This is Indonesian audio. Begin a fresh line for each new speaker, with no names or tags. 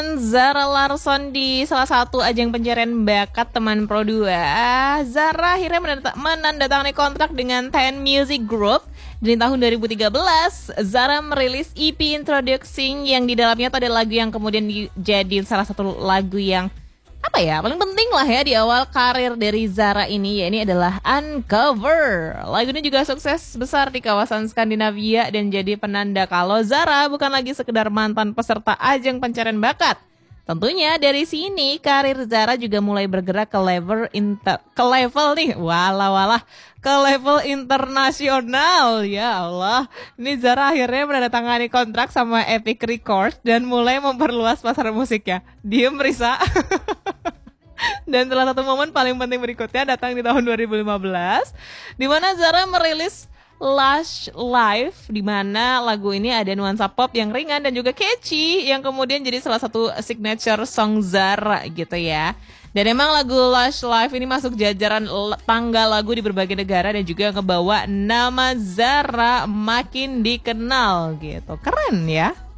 Zara Larsson di salah satu ajang pencarian bakat teman Pro 2. Zara akhirnya menandatangani kontrak dengan Ten Music Group. Di tahun 2013, Zara merilis EP Introducing yang di dalamnya ada lagu yang kemudian jadi salah satu lagu yang paling penting lah ya di awal karir dari Zara ini, ya ini adalah Uncover. Lagu ini juga sukses besar di kawasan Skandinavia dan jadi penanda kalau Zara bukan lagi sekedar mantan peserta ajang pencarian bakat. Tentunya dari sini karir Zara juga mulai bergerak ke level internasional. Ya Allah, ini Zara akhirnya menandatangani kontrak sama Epic Records dan mulai memperluas pasar musiknya. Diem Risa. Dan salah satu momen paling penting berikutnya datang di tahun 2015, di mana Zara merilis Lush Life, di mana lagu ini ada nuansa pop yang ringan dan juga catchy, yang kemudian jadi salah satu signature song Zara gitu ya. Dan emang lagu Lush Life ini masuk jajaran tangga lagu di berbagai negara dan juga ngebawa nama Zara makin dikenal gitu. Keren ya.